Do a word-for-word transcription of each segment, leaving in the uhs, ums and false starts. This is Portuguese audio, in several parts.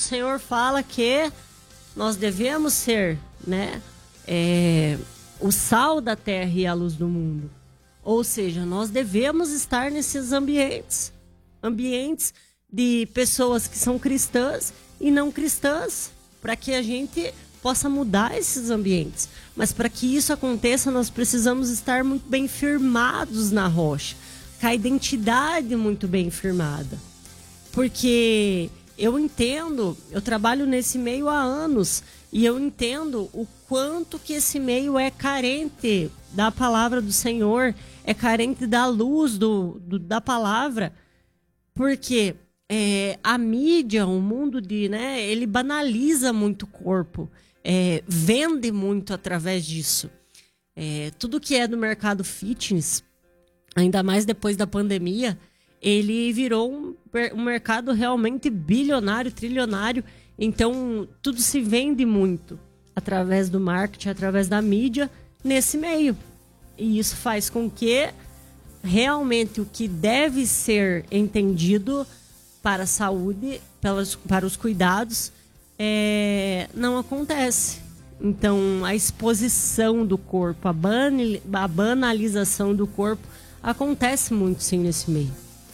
Senhor fala que nós devemos ser, né, é, o sal da terra e a luz do mundo. Ou seja, nós devemos estar nesses ambientes, ambientes de pessoas que são cristãs e não cristãs, para que a gente possa mudar esses ambientes. Mas para que isso aconteça, nós precisamos estar muito bem firmados na rocha, com a identidade muito bem firmada. Porque eu entendo, eu trabalho nesse meio há anos, e eu entendo o quanto que esse meio é carente da palavra do Senhor, é carente da luz do, do, da palavra, porque é, a mídia, o mundo de, né, ele banaliza muito o corpo, é, vende muito através disso. É, tudo que é do mercado fitness, ainda mais depois da pandemia, ele virou um, um mercado realmente bilionário, trilionário. Então, tudo se vende muito através do marketing, através da mídia, nesse meio. E isso faz com que realmente o que deve ser entendido para a saúde, pelas, para os cuidados, é, não acontece. Então, a exposição do corpo, a, banali, a banalização do corpo acontece muito sim nesse meio.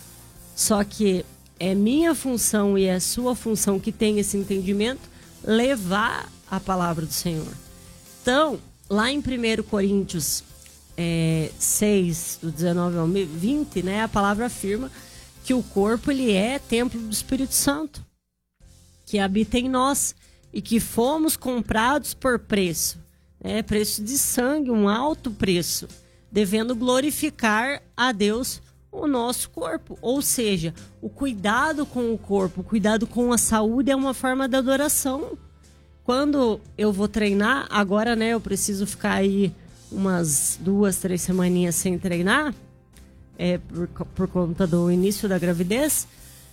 Só que é minha função e é sua função que tem esse entendimento levar a palavra do Senhor. Então, lá em primeiro Coríntios é, seis, do dezenove ao vinte, né, a palavra afirma que o corpo ele é templo do Espírito Santo, que habita em nós e que fomos comprados por preço, né, preço de sangue, um alto preço, devendo glorificar a Deus o nosso corpo. Ou seja, o cuidado com o corpo, o cuidado com a saúde é uma forma de adoração. Quando eu vou treinar, agora, né, eu preciso ficar aí umas duas, três semaninhas sem treinar, é, por, por conta do início da gravidez,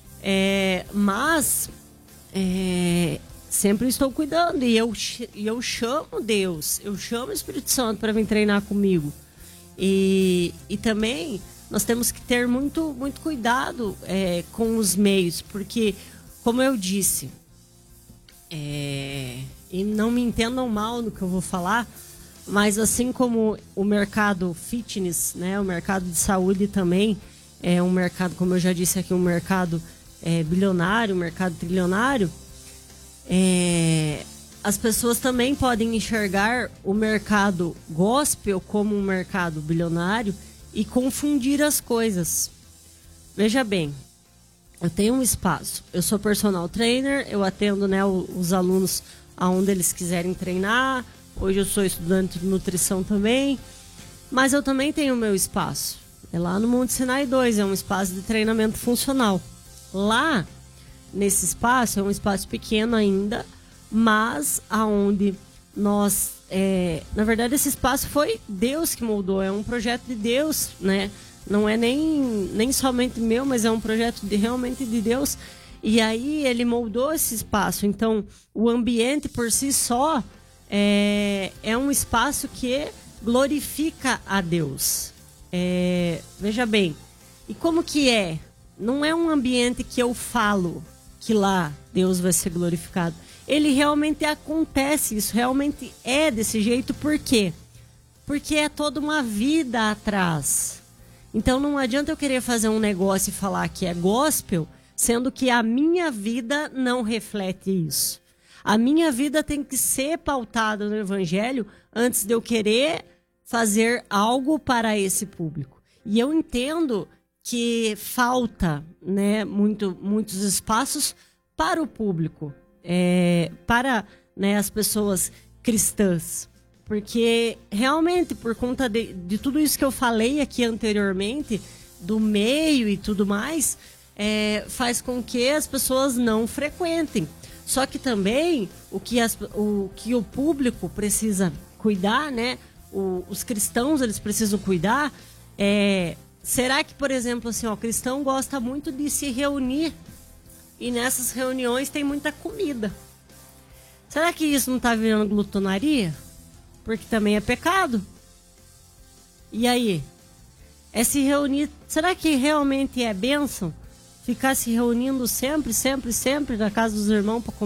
é, mas é, sempre estou cuidando e eu, e eu chamo Deus, eu chamo o Espírito Santo para vir treinar comigo. E, e também nós temos que ter muito, muito cuidado é, com os meios, porque, como eu disse, é, e não me entendam mal no que eu vou falar, mas assim como o mercado fitness, né, o mercado de saúde também é um mercado, como eu já disse aqui, um mercado é, bilionário, um mercado trilionário, é, as pessoas também podem enxergar o mercado gospel como um mercado bilionário e confundir as coisas. Veja bem, eu tenho um espaço, eu sou personal trainer, eu atendo, né, os alunos aonde eles quiserem treinar. Hoje eu sou estudante de nutrição também, mas eu também tenho o meu espaço. É lá no Monte Sinai dois, é um espaço de treinamento funcional. Lá, nesse espaço, é um espaço pequeno ainda, mas aonde nós... É, na verdade, esse espaço foi Deus que moldou, é um projeto de Deus, né? Não é nem, nem somente meu, mas é um projeto de, realmente de Deus. E aí ele moldou esse espaço. Então, o ambiente por si só é, é um espaço que glorifica a Deus. É, veja bem, e como que é? Não é um ambiente que eu falo que lá Deus vai ser glorificado. Ele realmente acontece, isso realmente é desse jeito. Por quê? Porque é toda uma vida atrás. Então não adianta eu querer fazer um negócio e falar que é gospel, sendo que a minha vida não reflete isso. A minha vida tem que ser pautada no evangelho antes de eu querer fazer algo para esse público. E eu entendo que falta, né, muito, muitos espaços para o público. É, para, né, as pessoas cristãs, porque realmente por conta de, de tudo isso que eu falei aqui anteriormente, do meio e tudo mais, é, faz com que as pessoas não frequentem. Só que também o que, as, o, que o público precisa cuidar, né, o, os cristãos eles precisam cuidar, é, será que, por exemplo, assim, ó, o cristão gosta muito de se reunir e nessas reuniões tem muita comida. Será que isso não está virando glutonaria? Porque também é pecado. E aí? É se reunir... Será que realmente é bênção? Ficar se reunindo sempre, sempre, sempre na casa dos irmãos para comer?